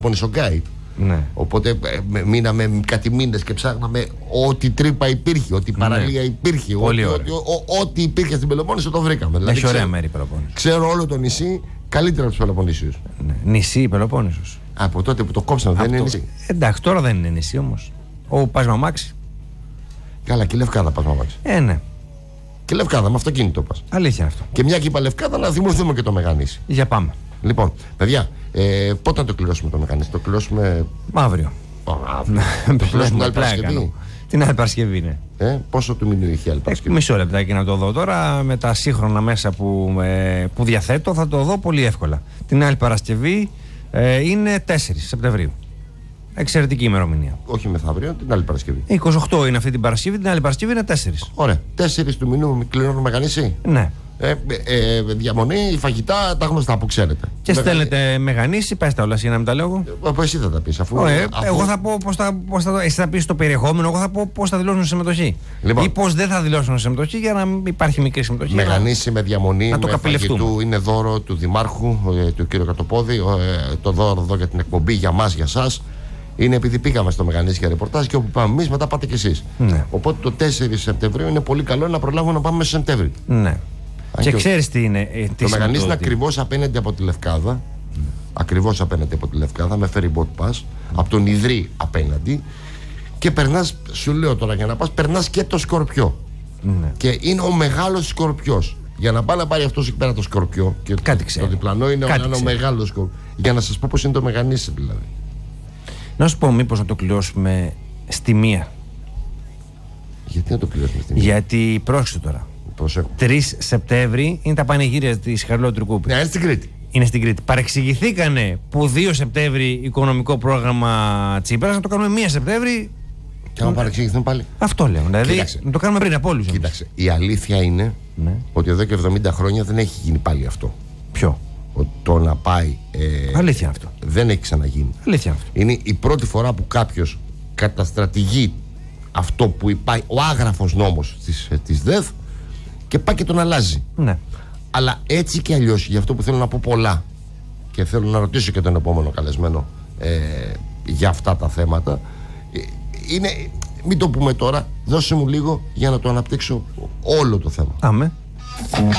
Πονισογκάι. Ναι. Οπότε μείναμε κάτι μήνες και ψάχναμε ό,τι τρύπα υπήρχε, ό,τι παραλία υπήρχε, ό,τι υπήρχε στην Πελοπόννησο το βρήκαμε. Δηλαδή, έχει ωραία μέρη η Πελοπόννησος. Ξέρω όλο το νησί καλύτερα από τους Πελοποννήσιους. Ναι. Νησί η Πελοπόννησος. Από τότε που το κόψαμε δεν είναι νησί. Εντάξει, τώρα δεν είναι νησί όμως. Πας με αμάξι. Καλά, και Λευκάδα πας με αμάξι. Ναι. Και Λευκάδα, με αυτοκίνητο πας. Αλήθεια αυτό. Και μια και είπα Λευκάδα, να θυμηθούμε και το Μεγανήσι. Για πάμε. Λοιπόν, παιδιά, πότε να το κληρώσουμε το Μεγανήσι? Το κληρώσουμε αύριο. Το κληρώσουμε την άλλη Παρασκευή. Την άλλη Παρασκευή, ναι. Πόσο του μηνύου είχε άλλη Παρασκευή? Μισό λεπτάκι να το δω τώρα. Με τα σύγχρονα μέσα που διαθέτω θα το δω πολύ εύκολα. Την άλλη Παρασκευή είναι 4 Σεπτεμβρίου. Εξαιρετική ημερομηνία. Όχι μεθαύριο, την άλλη Παρασκευή. 28 είναι αυτή την Παρασκευή, την άλλη Παρασκευή είναι 4. Ωραία. 4 του μηνύου κληρώνουμε Μεγανήσι. Ναι. Διαμονή, φαγητά, τα γνωστά που ξέρετε. Και στέλνετε Μεγανήσι, πες τα όλα για να μην τα λέω εγώ. Εσύ θα τα πεις. Εγώ θα πω εσύ θα πεις το περιεχόμενο, εγώ θα πω πώς θα δηλώσουν συμμετοχή. Λοιπόν, ή πώς δεν θα δηλώσουν συμμετοχή για να υπάρχει μικρή συμμετοχή. Μεγανήσι με διαμονή, να το με φαγητού, είναι δώρο του Δημάρχου, του κ. Κατοπόδη. Το δώρο εδώ για την εκπομπή, για μας, για σας. Είναι επειδή πήγαμε στο Μεγανήσι για ρεπορτάζ και όπου πάμε εμείς, μετά πάτε κι εσείς. Ναι. Οπότε το 4 Σεπτεμβρίου είναι πολύ καλό να προλάβουμε να πάμε μέσα Σεπτέμβρη. Ναι. Και ξέρεις τι είναι. Το Μεγανήσι είναι ακριβώς απέναντι από τη Λευκάδα. Ακριβώς απέναντι από τη Λευκάδα, με ferry boat pass. Από τον Ιδρύ απέναντι. Και περνάς, σου λέω τώρα για να πας, περνάς και το Σκορπιό. Ναι. Και είναι ο μεγάλος Σκορπιός. Για να πάει να πάρει αυτός εκεί πέρα το Σκορπιό. Και το διπλανό είναι ο μεγάλος Σκορπιό. Για να σας πω πώς είναι το Μεγανήσι δηλαδή. Να σου πω, μήπως να το κληρώσουμε στη μία. Γιατί να το κληρώσουμε στη μία? Γιατί πρόσεξε τώρα. 3 Σεπτέμβρη είναι τα πανηγύρια της Χαριλάου Τρικούπη. Ναι, είναι στην Κρήτη. Είναι στην Κρήτη. Παρεξηγηθήκανε που 2 Σεπτέμβρη οικονομικό πρόγραμμα Τσίπρας, να το κάνουμε 1 Σεπτέμβρη. Και να παρεξηγηθούν πάλι. Αυτό λέω. Δηλαδή να το κάνουμε πριν από όλους. Κοίταξε. Η αλήθεια είναι ότι εδώ και 70 χρόνια δεν έχει γίνει πάλι αυτό. Ποιο? Το να πάει. Αλήθεια αυτό. Δεν έχει ξαναγίνει. Αλήθεια αυτό. Είναι η πρώτη φορά που κάποιος καταστρατηγεί αυτό που υπάρχει, ο άγραφος νόμος της ΔΕΘ, και πάει και τον αλλάζει. Ναι. Αλλά έτσι και αλλιώς, γι' αυτό που θέλω να πω πολλά και θέλω να ρωτήσω και τον επόμενο καλεσμένο για αυτά τα θέματα, είναι, μην το πούμε τώρα, δώσε μου λίγο για να το αναπτύξω όλο το θέμα. Άμε.